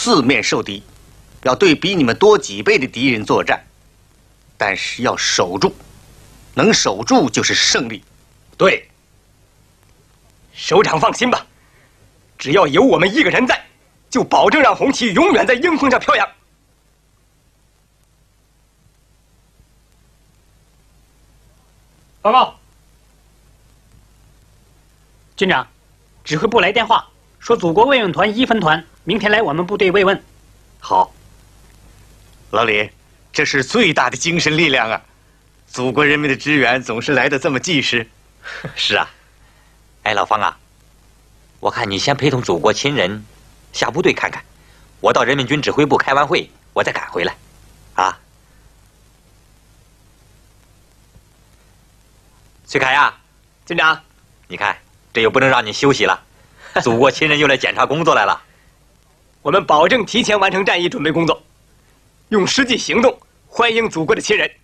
四面受敌，要对比你们多几倍的敌人作战，但是要守住，能守住就是胜利。 对，首长放心吧，只要有我们一个人在，就保证让红旗永远在鹰峰上飘扬。报告， 军长，指挥部来电话说，祖国慰问团1分团明天来我们部队慰问。 好，老李，这是最大的精神力量啊！祖国人民的支援总是来得这么及时。 是啊，哎，老方啊，我看你先陪同祖国亲人下部队看看，我到人民军指挥部开完会，我再赶回来，啊。崔凯呀， 军长， 你看这又不能让你休息了，祖国亲人又来检查工作来了。 我们保证提前完成战役准备工作，用实际行动欢迎祖国的亲人。